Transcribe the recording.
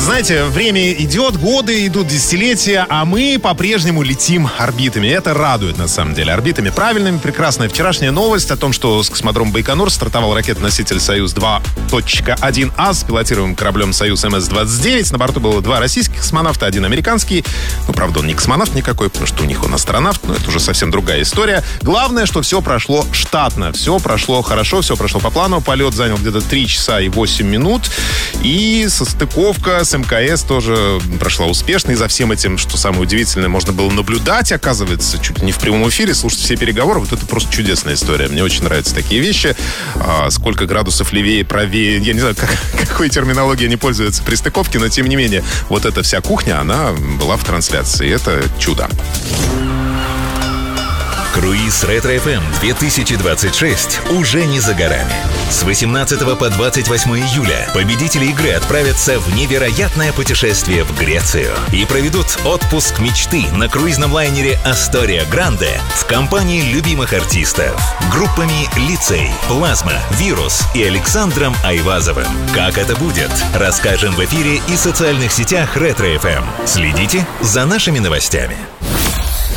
Знаете, время идет, годы идут, десятилетия, а мы по-прежнему летим орбитами. Это радует, на самом деле. Орбитами правильными. Прекрасная вчерашняя новость о том, что с космодрома Байконур стартовал ракета-носитель «Союз-2.1А» с пилотируемым кораблем «Союз МС-29». На борту было 2 российских космонавта, 1 американский. Ну, правда, он не космонавт никакой, потому что у них он астронавт, но это уже совсем другая история. Главное, что все прошло штатно, все прошло хорошо, все прошло по плану. Полет занял где-то 3 часа и 8 минут. И состыковка с МКС тоже прошла успешно. И за всем этим, что самое удивительное, можно было наблюдать, оказывается, чуть не в прямом эфире, слушать все переговоры. Вот это просто чудесная история. Мне очень нравятся такие вещи. Сколько градусов левее, правее. Я не знаю, какой терминологией они пользуются при стыковке, но тем не менее, вот эта вся кухня, она была в трансляции. Это чудо. Круиз Ретро-ФМ 2026 уже не за горами. С 18 по 28 июля победители игры отправятся в невероятное путешествие в Грецию и проведут отпуск мечты на круизном лайнере «Астория Гранде» в компании любимых артистов. Группами «Лицей», «Плазма», «Вирус» и Александром Айвазовым. Как это будет, расскажем в эфире и социальных сетях Ретро-ФМ. Следите за нашими новостями.